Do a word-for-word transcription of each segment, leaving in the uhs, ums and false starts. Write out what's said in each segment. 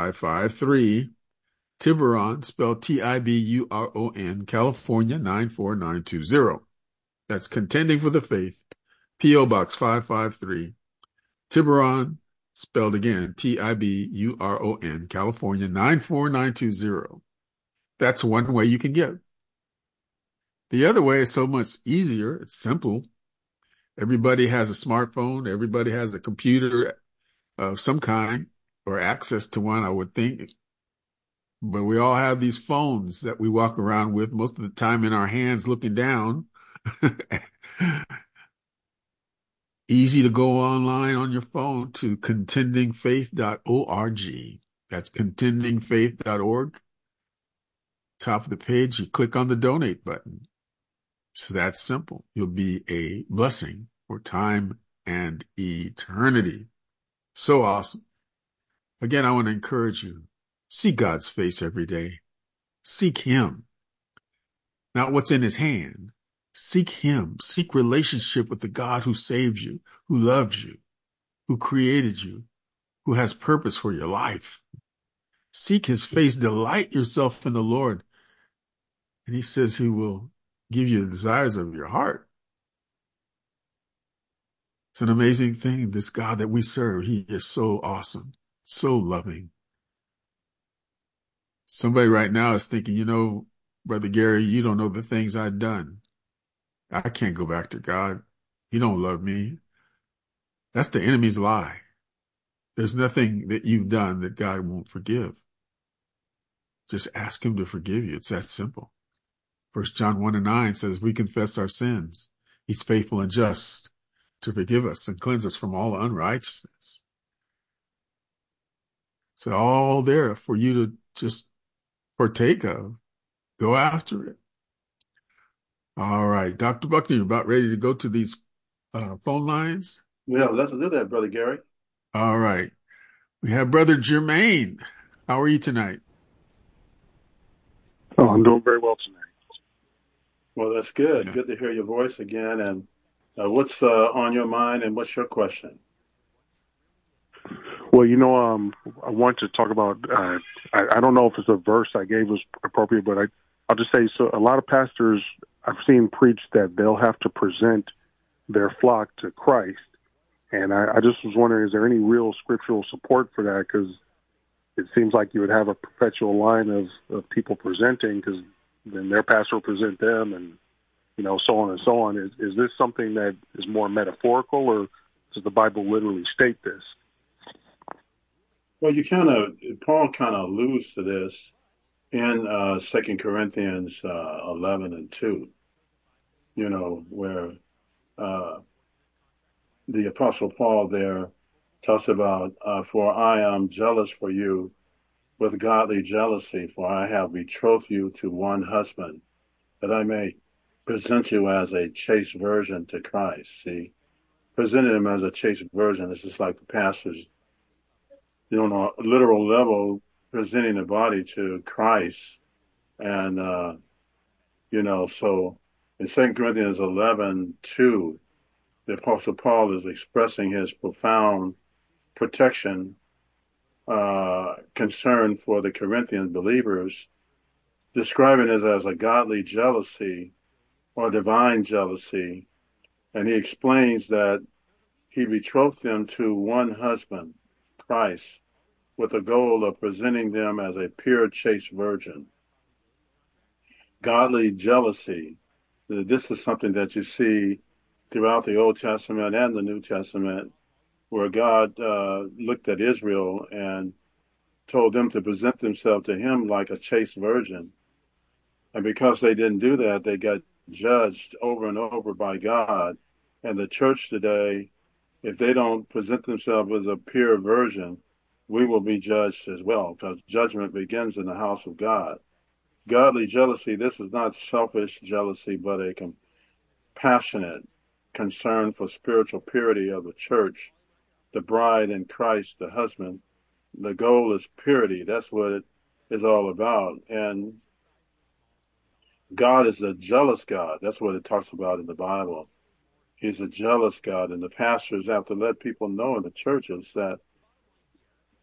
five five three, Tiburon, spelled T I B U R O N, California nine four nine two zero. That's Contending for the Faith, P O. Box five five three, Tiburon, spelled again, T I B U R O N, California nine four nine two zero. That's one way you can give. The other way is so much easier. It's simple. Everybody has a smartphone. Everybody has a computer of some kind or access to one, I would think. But we all have these phones that we walk around with most of the time in our hands looking down. Easy to go online on your phone to contending faith dot org. That's contending faith dot org. Top of the page, you click on the donate button. So that's simple. You'll be a blessing for time and eternity. So awesome. Again, I want to encourage you. Seek God's face every day. Seek Him. Not what's in His hand. Seek Him. Seek relationship with the God who saved you, who loves you, who created you, who has purpose for your life. Seek His face. Delight yourself in the Lord. And He says He will give you the desires of your heart. It's an amazing thing, this God that we serve. He is so awesome, so loving. Somebody right now is thinking, you know, Brother Gary, you don't know the things I've done. I can't go back to God. He don't love me. That's the enemy's lie. There's nothing that you've done that God won't forgive. Just ask Him to forgive you. It's that simple. First John one and nine says, we confess our sins. He's faithful and just to forgive us and cleanse us from all unrighteousness. It's all there for you to just partake of. Go after it. All right. Doctor Buckner, you're about ready to go to these uh, phone lines? Yeah, let's do that, Brother Gary. All right. We have Brother Jermaine. How are you tonight? Oh, I'm doing very well tonight. Well, that's good. Yeah. Good to hear your voice again. And uh, what's uh, on your mind and what's your question? Well, you know, um, I want to talk about, uh, I, I don't know if it's a verse I gave was appropriate, but I, I'll just say, so a lot of pastors I've seen preach that they'll have to present their flock to Christ. And I, I just was wondering, is there any real scriptural support for that? Because it seems like you would have a perpetual line of, of people presenting, because then their pastor will present them, and, you know, so on and so on. Is, is this something that is more metaphorical, or does the Bible literally state this? Well, you kind of, Paul kind of alludes to this in uh, Second Corinthians uh, eleven and two, you know, where uh, the Apostle Paul there talks about, uh, for I am jealous for you with godly jealousy, for I have betrothed you to one husband, that I may present you as a chaste virgin to Christ. See, presenting him as a chaste virgin is just like the pastors, you know, on a literal level, presenting the body to Christ. And, uh, you know, so in Second Corinthians eleven two, the Apostle Paul is expressing his profound protection, uh, concern for the Corinthian believers, describing it as a godly jealousy or divine jealousy. And he explains that he betrothed them to one husband, Christ, with the goal of presenting them as a pure, chaste virgin. Godly jealousy. This is something that you see throughout the Old Testament and the New Testament, where God uh, looked at Israel and told them to present themselves to Him like a chaste virgin. And because they didn't do that, they got judged over and over by God. And the church today, if they don't present themselves as a pure virgin, we will be judged as well, because judgment begins in the house of God. Godly jealousy, this is not selfish jealousy, but a compassionate concern for spiritual purity of the church, the bride in Christ, the husband. The goal is purity. That's what it is all about. And God is a jealous God. That's what it talks about in the Bible. He's a jealous God, and the pastors have to let people know in the churches that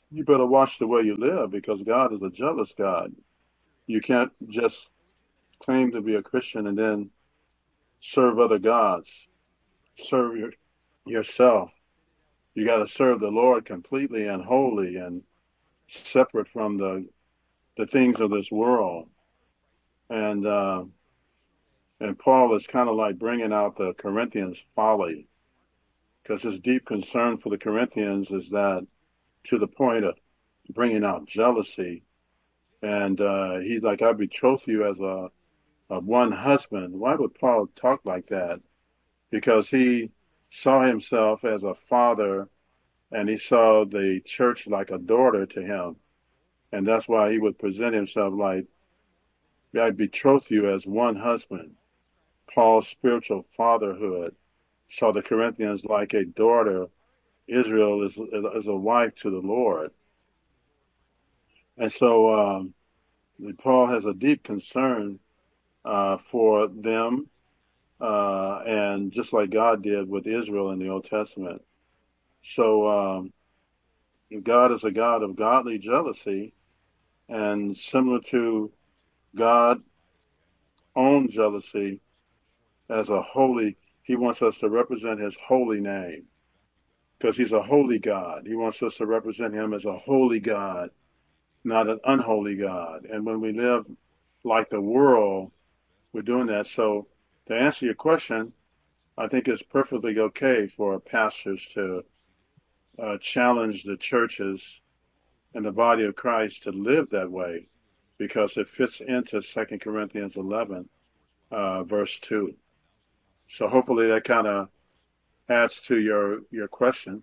you better watch the way you live because God is a jealous God. You can't just claim to be a Christian and then serve other gods, serve your, yourself. You got to serve the Lord completely and wholly and separate from the the things of this world. And uh, and Paul is kind of like bringing out the Corinthians' folly because his deep concern for the Corinthians is that to the point of bringing out jealousy. And uh, he's like, I betroth you as a, a one husband. Why would Paul talk like that? Because he saw himself as a father and he saw the church like a daughter to him. And that's why he would present himself like, I betroth you as one husband. Paul's spiritual fatherhood saw the Corinthians like a daughter. Israel is, is a wife to the Lord. And so um, Paul has a deep concern uh, for them, uh, and just like God did with Israel in the Old Testament. So um, God is a God of godly jealousy, and similar to God's own jealousy as a holy, he wants us to represent his holy name because he's a holy God. He wants us to represent him as a holy God, not an unholy God. And when we live like the world, we're doing that. So to answer your question, I think it's perfectly okay for pastors to uh, challenge the churches and the body of Christ to live that way because it fits into Second Corinthians eleven, uh, verse two. So hopefully that kind of adds to your, your question.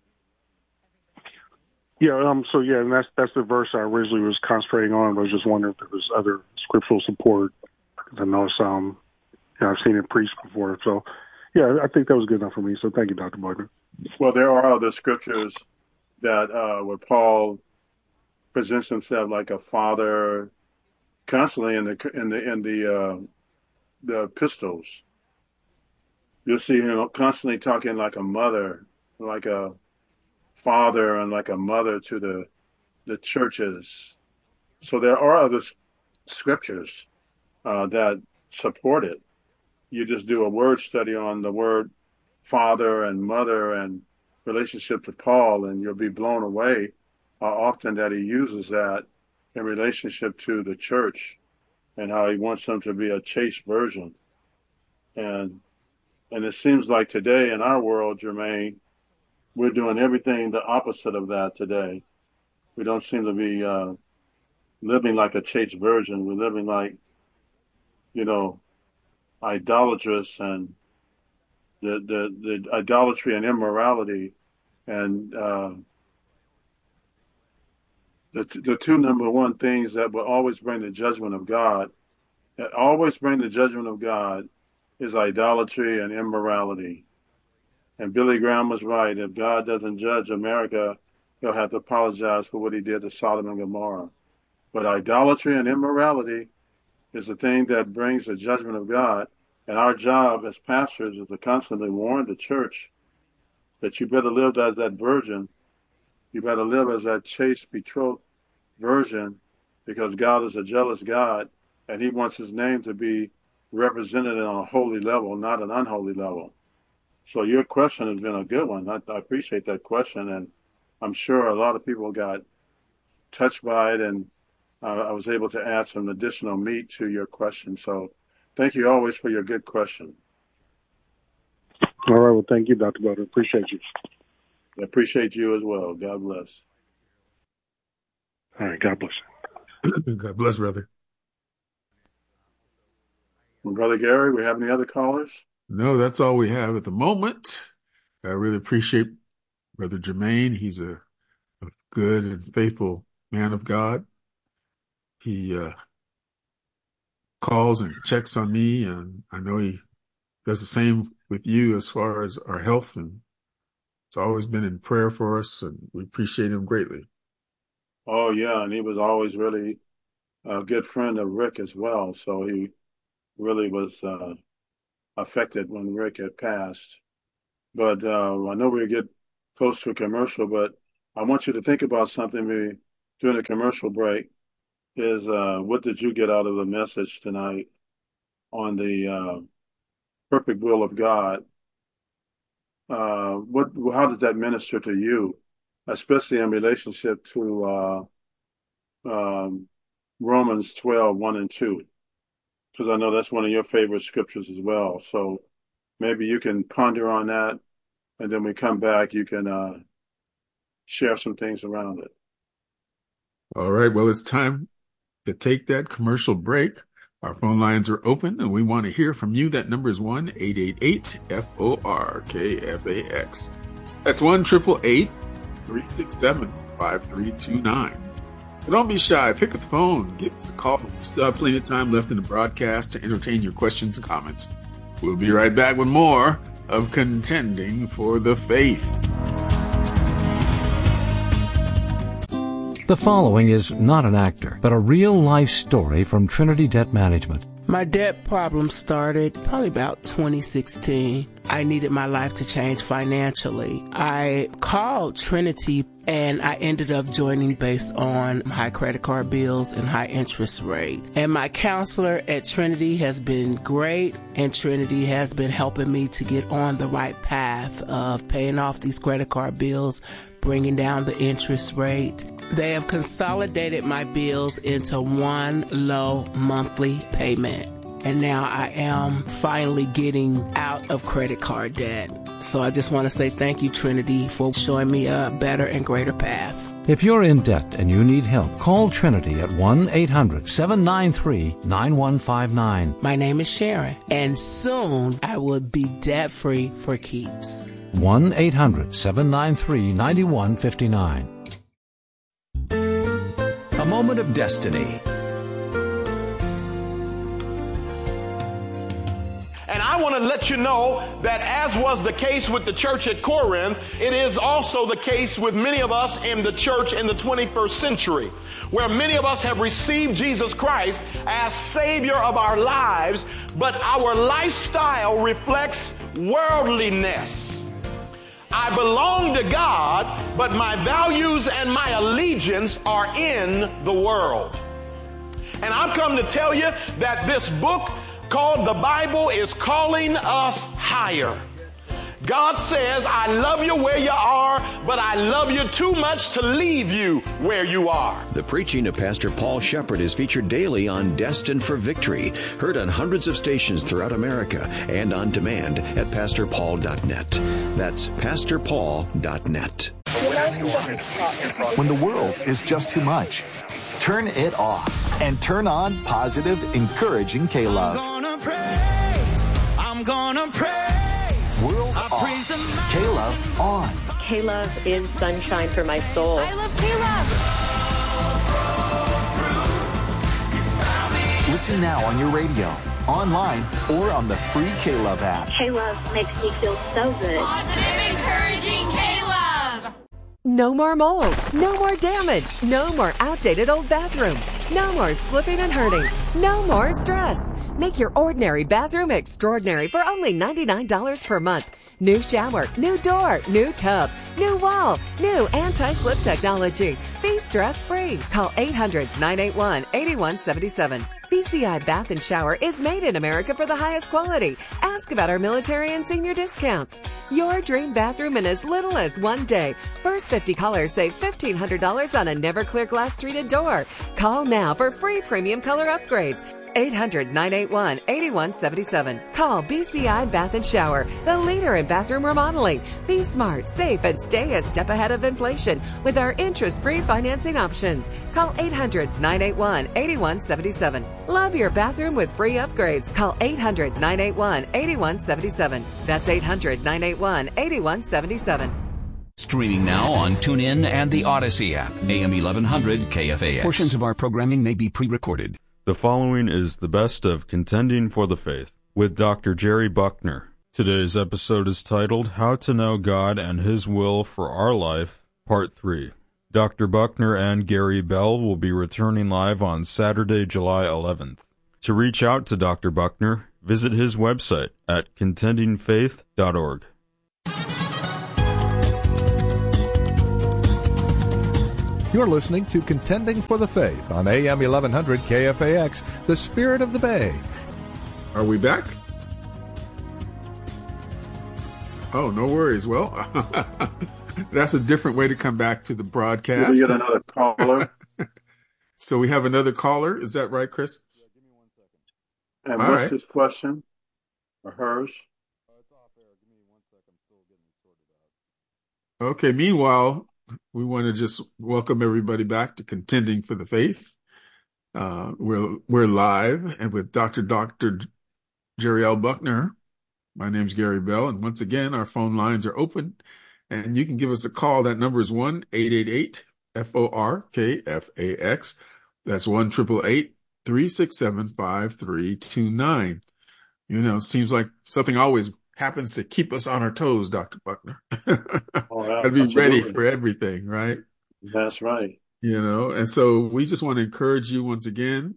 Yeah, um, so yeah, and that's that's the verse I originally was concentrating on. But I was just wondering if there was other scriptural support because I know some, you know, I've seen it preached before. So yeah, I think that was good enough for me. So thank you, Doctor Boydman. Well, there are other scriptures that uh, where Paul presents himself like a father constantly in the in the in the uh, the epistles. You'll see him constantly talking like a mother, like a father, and like a mother to the the churches. So there are other scriptures uh, that support it. You just do a word study on the word father and mother and relationship to Paul, and you'll be blown away how often that he uses that in relationship to the church and how he wants them to be a chaste virgin. And and it seems like today in our world, Jermaine, we're doing everything the opposite of that today. We don't seem to be uh, living like a chaste virgin. We're living like, you know, idolatrous and the, the, the idolatry and immorality and uh, the, the two number one things that will always bring the judgment of God, that always bring the judgment of God is idolatry and immorality. And Billy Graham was right. If God doesn't judge America, he'll have to apologize for what he did to Sodom and Gomorrah. But idolatry and immorality is the thing that brings the judgment of God. And our job as pastors is to constantly warn the church that you better live as that virgin. You better live as that chaste, betrothed virgin because God is a jealous God and he wants his name to be represented on a holy level, not an unholy level. So your question has been a good one. I, I appreciate that question. And I'm sure a lot of people got touched by it and uh, I was able to add some additional meat to your question. So thank you always for your good question. All right. Well, thank you, Doctor Butler. Appreciate you. I appreciate you as well. God bless. All right. God bless. God bless, brother. And Brother Gary, we have any other callers? No, that's all we have at the moment. I really appreciate Brother Jermaine. He's a, a good and faithful man of God. He uh, calls and checks on me, and I know he does the same with you as far as our health, and it's always been in prayer for us, and we appreciate him greatly. Oh, yeah. And he was always really a good friend of Rick as well. So he really was uh, affected when Rick had passed. But uh, I know we get close to a commercial, but I want you to think about something maybe during the commercial break is uh, what did you get out of the message tonight on the uh, perfect will of God? Uh, what, how did that minister to you, especially in relationship to uh, um, Romans twelve, one and two? Because I know that's one of your favorite scriptures as well. So maybe you can ponder on that, and then we come back, you can uh, share some things around it. All right. Well, it's time to take that commercial break. Our phone lines are open, and we want to hear from you. That number is one eight eight eight F O R K F A X. That's one eight eight eight, three six seven, five three two nine. So don't be shy. Pick up the phone. Give us a call. We still have plenty of time left in the broadcast to entertain your questions and comments. We'll be right back with more of Contending for the Faith. The following is not an actor, but a real-life story from Trinity Debt Management. My debt problem started probably about twenty sixteen. I needed my life to change financially. I called Trinity and I ended up joining based on high credit card bills and high interest rate. And my counselor at Trinity has been great, and Trinity has been helping me to get on the right path of paying off these credit card bills, bringing down the interest rate. They have consolidated my bills into one low monthly payment. And now I am finally getting out of credit card debt. So I just want to say thank you, Trinity, for showing me a better and greater path. If you're in debt and you need help, call Trinity at one eight hundred, seven nine three, nine one five nine. My name is Sharon, and soon I will be debt-free for keeps. one eight hundred, seven nine three, nine one five nine. A moment of destiny. And I want to let you know that as was the case with the church at Corinth, it is also the case with many of us in the church in the twenty-first century, where many of us have received Jesus Christ as Savior of our lives, but our lifestyle reflects worldliness. I belong to God, but my values and my allegiance are in the world. And I've come to tell you that this book called the Bible is calling us higher. God says, I love you where you are, but I love you too much to leave you where you are. The preaching of Pastor Paul Shepherd is featured daily on Destined for Victory, heard on hundreds of stations throughout America and on demand at pastor paul dot net. That's pastor paul dot net. When the world is just too much, turn it off and turn on positive, encouraging K-Love. I'm gonna praise. I'm gonna praise. World I off. K-Love on. K-Love is sunshine for my soul. I love K-Love. Listen now on your radio, online, or on the free K-Love app. K-Love makes me feel so good. Positive, encouraging K-Love. No more mold. No more damage. No more outdated old bathroom. No more slipping and hurting. No more stress. Make your ordinary bathroom extraordinary for only ninety-nine dollars per month. New shower, new door, new tub, new wall, new anti-slip technology. Be stress-free. Call eight hundred, nine eight one, eight one seven seven. B C I Bath and Shower is made in America for the highest quality. Ask about our military and senior discounts. Your dream bathroom in as little as one day. First fifty callers save fifteen hundred dollars on a never clear glass treated door. Call now for free premium color upgrades. eight hundred, nine eight one, eight one seven seven. Call B C I Bath and Shower, the leader in bathroom remodeling. Be smart, safe, and stay a step ahead of inflation with our interest-free financing options. Call eight hundred, nine eight one, eight one seven seven. Love your bathroom with free upgrades. Call eight hundred, nine eight one, eight one seven seven. That's eight hundred, nine eight one, eight one seven seven. Streaming now on TuneIn and the Odyssey app. A M eleven hundred K F A X. Portions of our programming may be pre-recorded. The following is the best of Contending for the Faith with Doctor Jerry Buckner. Today's episode is titled How to Know God and His Will for Our Life, Part three. Doctor Buckner and Gary Bell will be returning live on Saturday, July eleventh. To reach out to Doctor Buckner, visit his website at contending faith dot org. You're listening to Contending for the Faith on A M eleven hundred K F A X, the Spirit of the Bay. Are we back? Oh, no worries. Well, that's a different way to come back to the broadcast. We get another caller. So we have another caller. Is that right, Chris? Yeah, give me one second. And All what's right. his question or hers? Okay. Meanwhile, we want to just welcome everybody back to Contending for the Faith. Uh, we're we're live and with Doctor Doctor Jerry L. Buckner. My name's Gary Bell, and once again, our phone lines are open, and you can give us a call. That number is one eight eight eight F O R K F A X. That's one triple eight three six seven five three two nine. You know, seems like something always happens to keep us on our toes, Doctor Buckner. Oh, yeah, Gotta be absolutely. ready for everything, right? That's right. You know, and so we just want to encourage you once again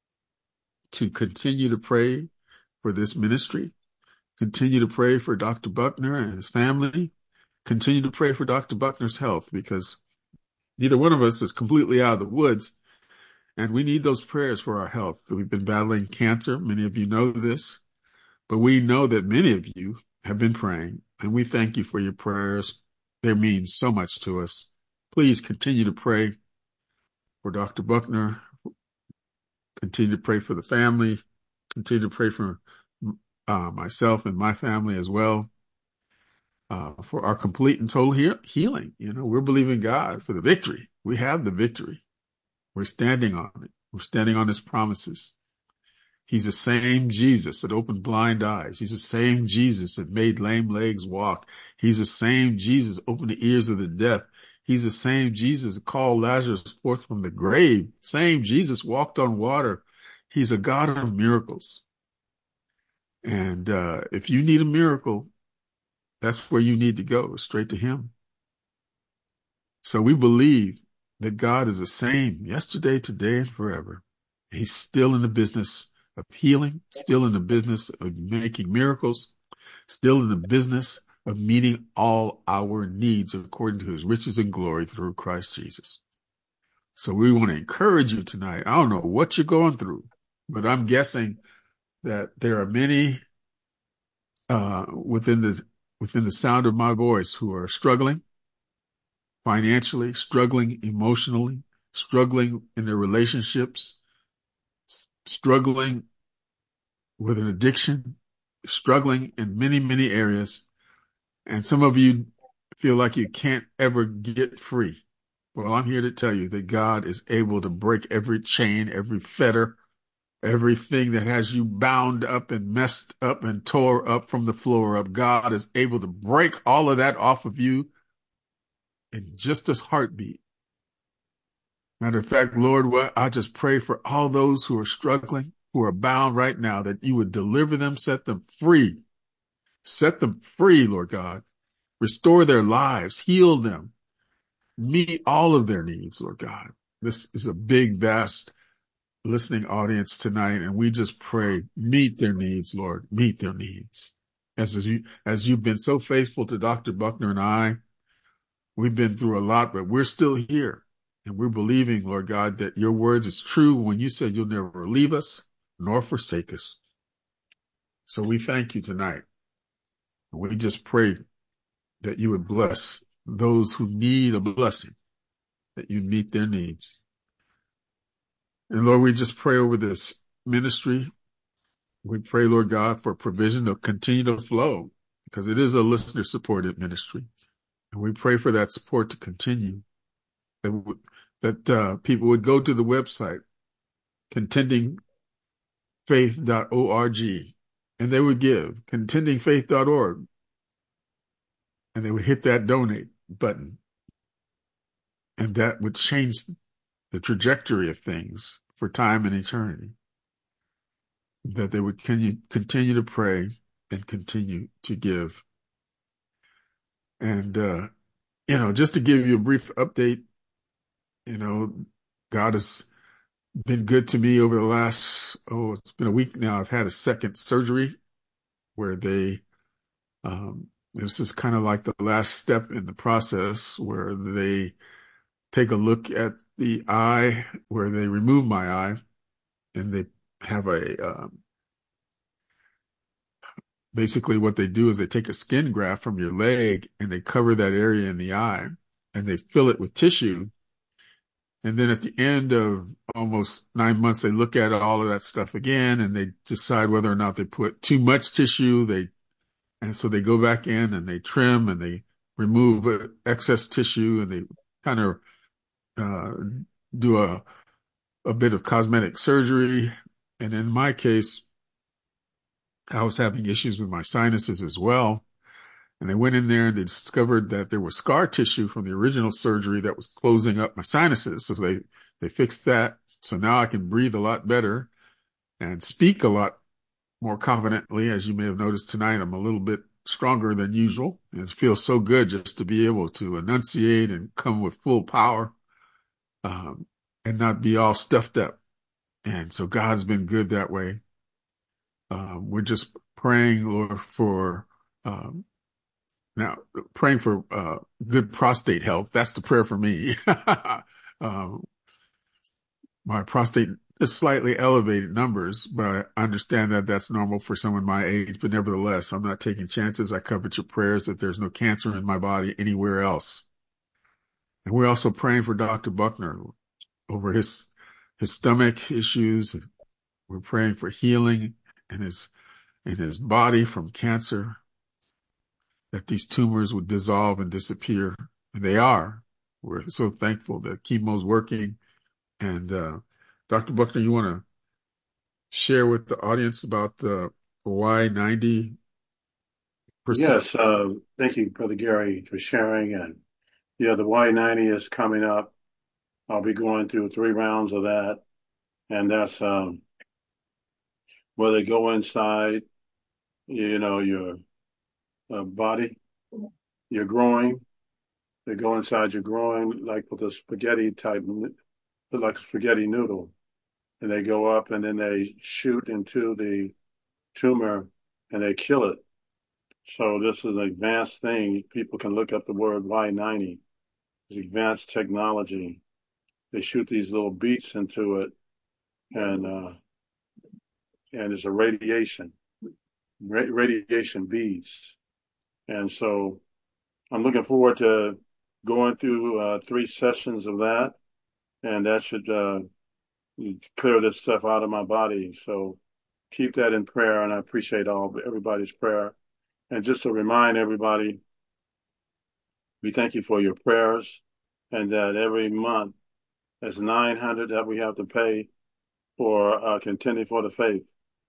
to continue to pray for this ministry. Continue to pray for Doctor Buckner and his family. Continue to pray for Doctor Buckner's health, because neither one of us is completely out of the woods, and we need those prayers for our health. We've been battling cancer. Many of you know this, but we know that many of you have been praying, and we thank you for your prayers. They mean so much to us. Please continue to pray for Doctor Buckner. Continue to pray for the family. Continue to pray for uh, myself and my family as well, uh, for our complete and total he- healing. You know, we're believing God for the victory. We have the victory. We're standing on it. We're standing on his promises. He's the same Jesus that opened blind eyes. He's the same Jesus that made lame legs walk. He's the same Jesus that opened the ears of the deaf. He's the same Jesus that called Lazarus forth from the grave. Same Jesus walked on water. He's a God of miracles. And uh, if you need a miracle, that's where you need to go, straight to him. So we believe that God is the same yesterday, today, and forever. He's still in the business of healing, still in the business of making miracles, still in the business of meeting all our needs according to his riches and glory through Christ Jesus. So we want to encourage you tonight. I don't know what you're going through, but I'm guessing that there are many uh, within the within the sound of my voice who are struggling financially, struggling emotionally, struggling in their relationships, struggling with an addiction, struggling in many, many areas. And some of you feel like you can't ever get free. Well, I'm here to tell you that God is able to break every chain, every fetter, everything that has you bound up and messed up and tore up from the floor up. God is able to break all of that off of you in just a heartbeat. Matter of fact, Lord, what I just pray for all those who are struggling, who are bound right now, that you would deliver them, set them free. Set them free, Lord God. Restore their lives, heal them, meet all of their needs, Lord God. This is a big, vast listening audience tonight, and we just pray, meet their needs, Lord, meet their needs. As, as, you, as you've been so faithful to Doctor Buckner and I, we've been through a lot, but we're still here. And we're believing, Lord God, that your words is true when you said you'll never leave us nor forsake us. So we thank you tonight. We just pray that you would bless those who need a blessing, that you meet their needs. And Lord, we just pray over this ministry. We pray, Lord God, for provision to continue to flow, because it is a listener-supported ministry. And we pray for that support to continue, that, w- that uh, people would go to the website, contending faith dot org, and they would give, contending faith dot org, and they would hit that donate button. And that would change the trajectory of things for time and eternity. That they would continue, continue to pray and continue to give. And, uh, you know, just to give you a brief update, you know, God has been good to me over the last, oh, it's been a week now. I've had a second surgery where they, um, this is kind of like the last step in the process where they take a look at the eye where they remove my eye, and they have a, um, basically what they do is they take a skin graft from your leg and they cover that area in the eye and they fill it with tissue. And then at the end of almost nine months, they look at all of that stuff again and they decide whether or not they put too much tissue. They, and so they go back in and they trim and they remove excess tissue and they kind of, uh, do a, a bit of cosmetic surgery. And in my case, I was having issues with my sinuses as well. And they went in there and they discovered that there was scar tissue from the original surgery that was closing up my sinuses. So they, they fixed that. So now I can breathe a lot better and speak a lot more confidently. As you may have noticed tonight, I'm a little bit stronger than usual. And it feels so good just to be able to enunciate and come with full power, um, and not be all stuffed up. And so God's been good that way. Um, we're just praying, Lord, for, um, now praying for, uh, good prostate health. That's the prayer for me. um, my prostate is slightly elevated numbers, but I understand that that's normal for someone my age. But nevertheless, I'm not taking chances. I covered your prayers that there's no cancer in my body anywhere else. And we're also praying for Doctor Buckner over his, his stomach issues. We're praying for healing in his, in his body from cancer, that these tumors would dissolve and disappear. And they are. We're so thankful that chemo's working. And, uh, Doctor Buckner, you want to share with the audience about the Y ninety percent? Yes. Uh, thank you, Brother Gary, for sharing. And yeah, the Y ninety is coming up. I'll be going through three rounds of that. And that's, um, where they go inside, you know, your uh, body, your groin. They go inside your groin like with a spaghetti type, like a spaghetti noodle. And they go up and then they shoot into the tumor and they kill it. So this is an advanced thing. People can look up the word Y ninety. It's advanced technology. They shoot these little beats into it, and uh, and it's a radiation, ra- radiation beads. And so I'm looking forward to going through uh, three sessions of that, and that should uh, clear this stuff out of my body. So keep that in prayer, and I appreciate all everybody's prayer. And just to remind everybody, we thank you for your prayers, and that every month there's nine hundred that we have to pay for uh, contending for the faith.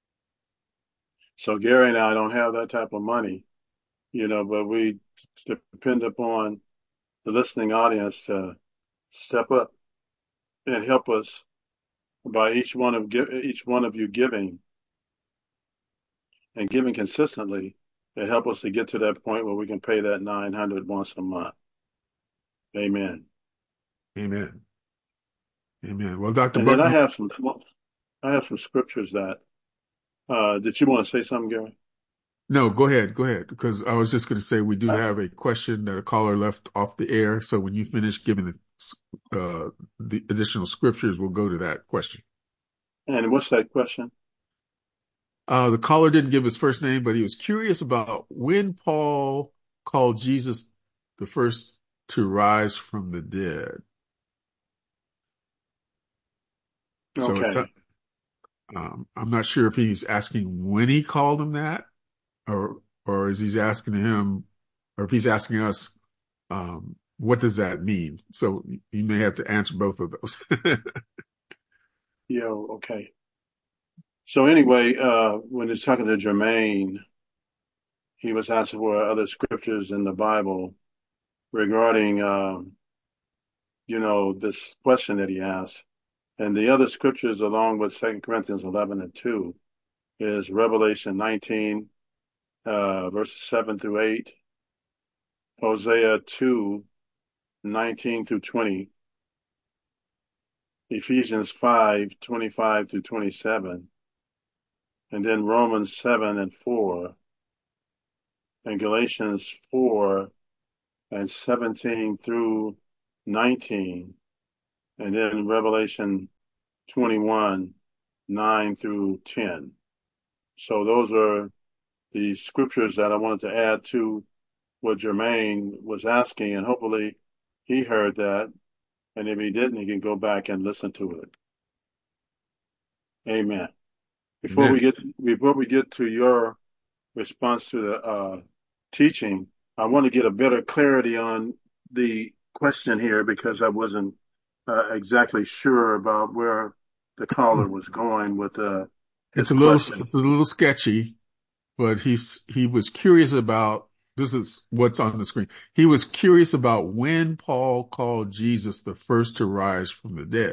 So Gary and I don't have that type of money, you know, but we depend upon the listening audience to step up and help us by each one of each one of you giving and giving consistently to help us to get to that point where we can pay that nine hundred once a month. Amen. Amen. Amen. Well, Doctor And Buckner, then I have some, I have some scriptures that, uh, did you want to say something, Gary? No, go ahead. Go ahead. Because I was just going to say we do have a question that a caller left off the air. So when you finish giving the, uh, the additional scriptures, we'll go to that question. And what's that question? Uh, the caller didn't give his first name, but he was curious about when Paul called Jesus the first to rise from the dead. So Okay. it's, um, I'm not sure if he's asking when he called him that, or or is he asking him, or if he's asking us, um, what does that mean? So you may have to answer both of those. Yeah, okay. So anyway, uh, when he's talking to Jermaine, he was asking for other scriptures in the Bible regarding, um, you know, this question that he asked. And the other scriptures, along with Second Corinthians eleven and two, is Revelation nineteen, uh, verses seven through eight, Hosea two, nineteen through twenty, Ephesians five, twenty-five through twenty-seven, and then Romans seven and four, and Galatians four and seventeen through nineteen, and then Revelation twenty-one, nine through ten. So those are the scriptures that I wanted to add to what Jermaine was asking, and hopefully he heard that. And if he didn't, he can go back and listen to it. Amen. Before Amen. we get before we get to your response to the uh, teaching, I want to get a better clarity on the question here because I wasn't uh, exactly sure about where the caller was going with uh, his It's a little question. it's a little sketchy, but he's he was curious about this is what's on the screen. He was curious about when Paul called Jesus the first to rise from the dead.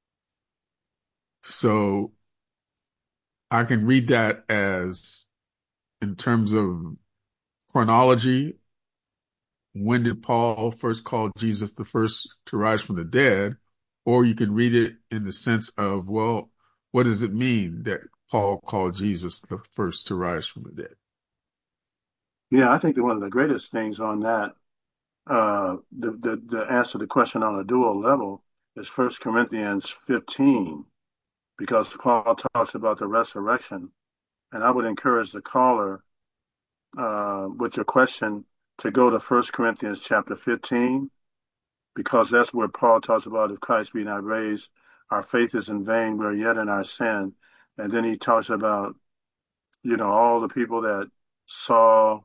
So I can read that as in terms of chronology. When did Paul first call Jesus the first to rise from the dead? Or you can read it in the sense of, well, what does it mean that Paul called Jesus the first to rise from the dead? Yeah, I think that one of the greatest things on that, uh, the, the, the answer to the question on a dual level is First Corinthians fifteen, because Paul talks about the resurrection. And I would encourage the caller uh, with your question to go to First Corinthians chapter fifteen, because that's where Paul talks about if Christ be not raised, our faith is in vain, we're yet in our sin. And then he talks about, you know, all the people that saw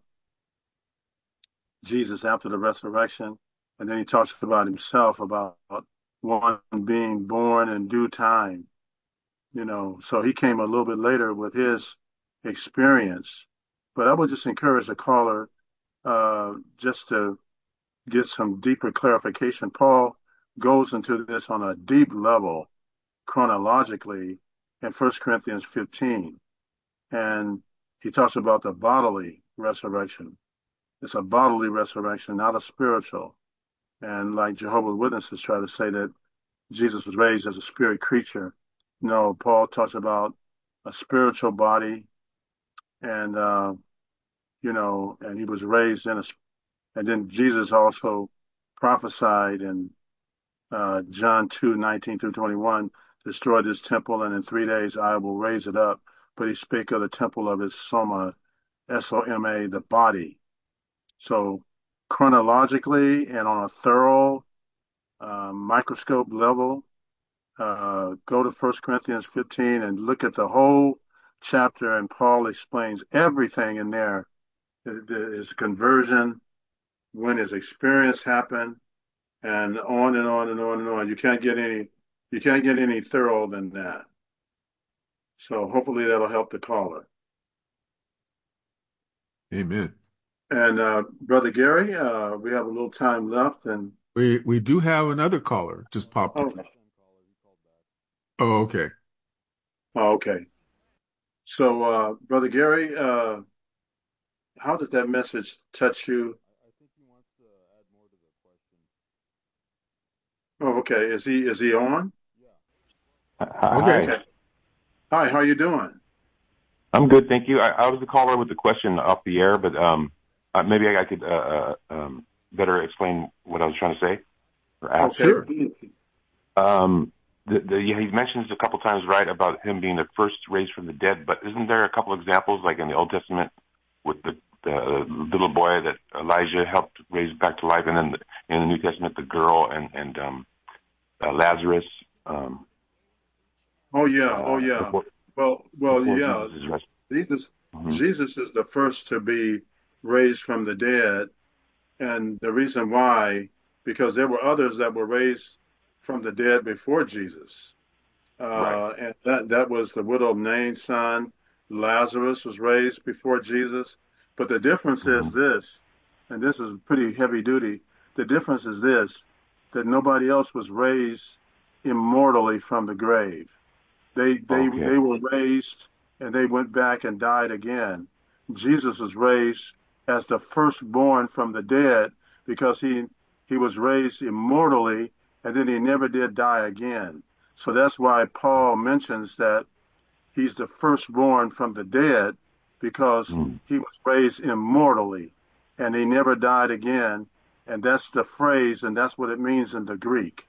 Jesus after the resurrection. And then he talks about himself, about one being born in due time, you know. So he came a little bit later with his experience. But I would just encourage the caller uh, just to get some deeper clarification. Paul goes into this on a deep level chronologically in First Corinthians fifteen. And he talks about the bodily resurrection. It's a bodily resurrection, not a spiritual. And like Jehovah's Witnesses try to say that Jesus was raised as a spirit creature. No, Paul talks about a spiritual body, and, uh, you know, and he was raised in a, and then Jesus also prophesied in uh, John two, nineteen through twenty-one, destroy this temple, and in three days I will raise it up. But he spake of the temple of his soma, S O M A, the body. So chronologically and on a thorough uh, microscope level, uh, go to First Corinthians fifteen and look at the whole chapter, and Paul explains everything in there. His conversion, when his experience happened, and on and on and on and on. You can't get any, you can't get any thorough than that. So hopefully that'll help the caller. Amen. And uh, Brother Gary, uh, we have a little time left, and We we do have another caller just popped up. oh, Oh, okay. oh, okay. So, uh, Brother Gary, uh, how did that message touch you? Oh, okay. Is he is he on? Hi. Okay. Okay. Hi, how you doing? I'm good, thank you. I, I was the caller with the question off the air, but um, uh, maybe I could uh, uh, um, better explain what I was trying to say or ask. Okay. Sure. Um, the, the, yeah, he mentions a couple times, right, about him being the first raised from the dead, but isn't there a couple examples, like in the Old Testament, with the, the little boy that Elijah helped raise back to life, and then the, in the New Testament, the girl and, and um, uh, Lazarus? Um, Oh yeah, uh, oh yeah. before, Well, well, before yeah. Jesus, Jesus, mm-hmm. Jesus is the first to be raised from the dead, and the reason why, because there were others that were raised from the dead before Jesus, uh, right. and that that was the widow of Nain's son. Lazarus was raised before Jesus, but the difference Mm-hmm. is this, and this is pretty heavy duty. The difference is this: that nobody else was raised immortally from the grave. They they Okay. they were raised and they went back and died again. Jesus was raised as the firstborn from the dead because he he was raised immortally, and then he never did die again. So that's why Paul mentions that he's the firstborn from the dead, because Mm. he was raised immortally and he never died again. And that's the phrase, and that's what it means in the Greek.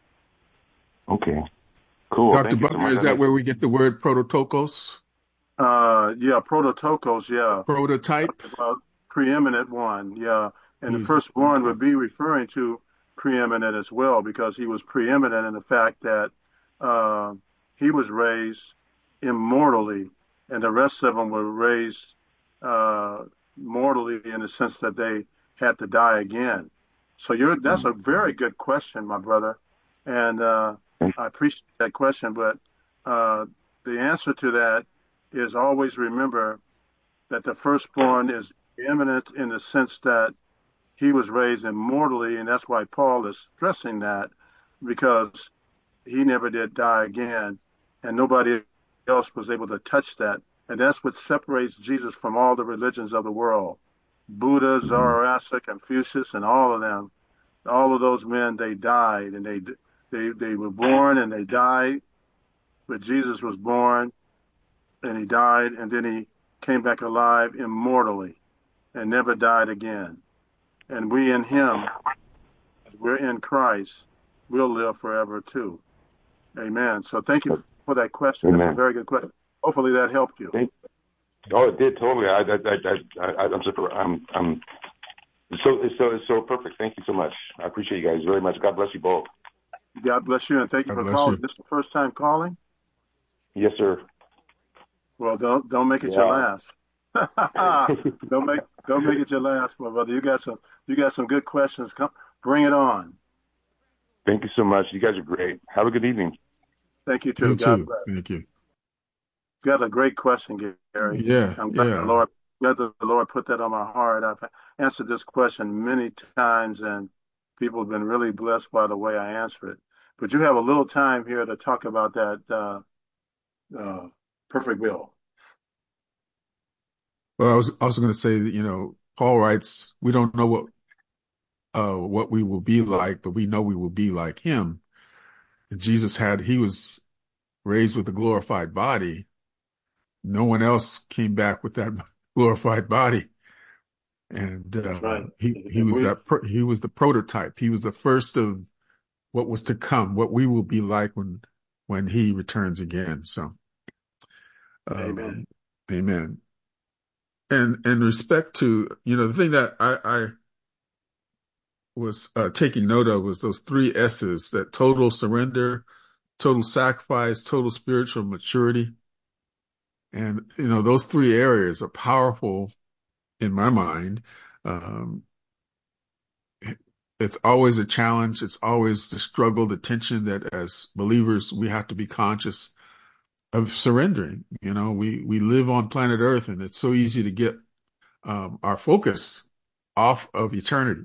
Okay. Cool. Doctor Thank you so Buckner, much. is that where we get the word prototokos? Uh, yeah, prototokos, yeah. Prototype? Uh, preeminent one, yeah. And He's the firstborn would be referring to preeminent as well, because he was preeminent in the fact that uh, he was raised immortally, and the rest of them were raised uh, mortally in the sense that they had to die again. So you're, that's a very good question, my brother, and uh, I appreciate that question. But uh, the answer to that is always remember that the firstborn is preeminent in the sense that he was raised immortally, and that's why Paul is stressing that, because he never did die again, and nobody else was able to touch that. And that's what separates Jesus from all the religions of the world. Buddha, Zoroaster, Confucius, and all of them, all of those men, they died, and they they they were born and they died, but Jesus was born and he died, and then he came back alive immortally and never died again. And we in him, we're in Christ, we'll live forever too. Amen. So thank you for that question. Amen. That's a very good question. Hopefully that helped you. Thank Oh, it did totally. I, I, I, I, I'm super. I'm, I'm so, it's so, it's so perfect. Thank you so much. I appreciate you guys very much. God bless you both. God bless you, and thank you God for bless calling. you. This is the first time calling? Yes, sir. Well, don't don't make it Yeah. your last. don't make don't make it your last, my brother. You got some you got some good questions. Come, bring it on. Thank you so much. You guys are great. Have a good evening. Thank you too. You God too. bless. Thank you. You got a great question, Gary. Yeah, I'm glad yeah. the Lord glad the Lord put that on my heart. I've answered this question many times, and people have been really blessed by the way I answer it. But you have a little time here to talk about that uh, uh, perfect will. Well, I was also going to say that, you know, Paul writes, we don't know what uh, what we will be like, but we know we will be like him. And Jesus had, he was raised with a glorified body. No one else came back with that glorified body. And uh, That's right. he, he was We- that, pro- he was the prototype. He was the first of what was to come, what we will be like when, when he returns again. So, um, Amen. Amen. And in respect to, you know, the thing that I, I was uh, taking note of was those three S's: that total surrender, total sacrifice, total spiritual maturity. And, you know, those three areas are powerful in my mind. Um, it's always a challenge. It's always the struggle, the tension that as believers, we have to be conscious of surrendering. You know, we, we live on planet Earth, and it's so easy to get um, our focus off of eternity.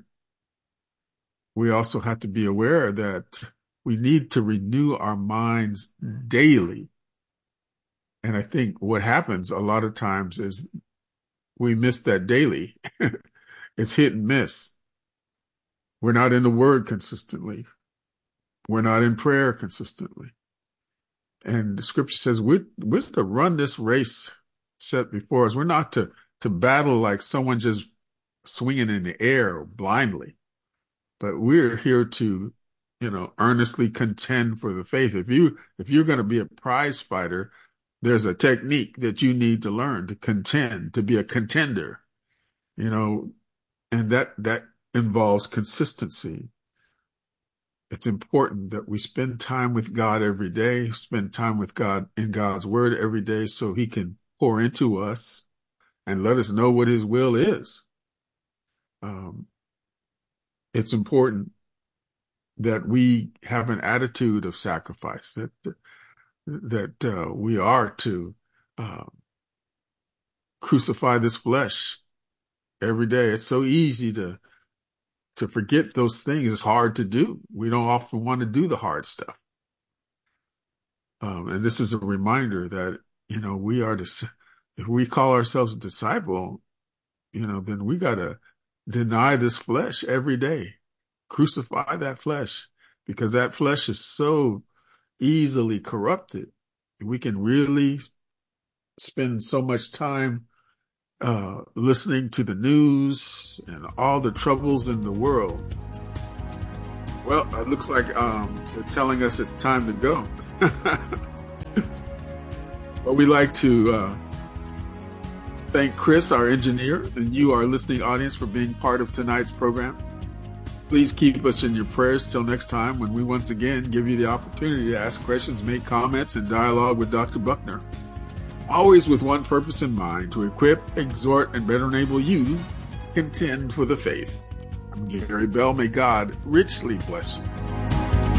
We also have to be aware that we need to renew our minds daily. And I think what happens a lot of times is we miss that daily. It's hit and miss. We're not in the Word consistently. We're not in prayer consistently. And the scripture says we're, we're to run this race set before us. We're not to, to battle like someone just swinging in the air blindly, but we're here to, you know, earnestly contend for the faith. If you, if you're going to be a prize fighter, there's a technique that you need to learn to contend, to be a contender, you know, and that, that involves consistency. It's important that we spend time with God every day, spend time with God in God's word every day, so he can pour into us and let us know what his will is. Um, it's important that we have an attitude of sacrifice, that, that uh, we are to uh, crucify this flesh every day. It's so easy to to forget those things. It's hard to do. We don't often want to do the hard stuff. Um, and this is a reminder that, you know, we are, to, if we call ourselves a disciple, you know, then we got to deny this flesh every day, crucify that flesh, because that flesh is so easily corrupted. We can really spend so much time uh, listening to the news and all the troubles in the world Well, it looks like um, they're telling us it's time to go. But we'd like to uh, thank Chris, our engineer, and you, our listening audience, for being part of tonight's program. Please keep us in your prayers till next time, when we once again give you the opportunity to ask questions, make comments, and dialogue with Doctor Buckner. Always with one purpose in mind: to equip, exhort, and better enable you to contend for the faith. I'm Gary Bell. May God richly bless you.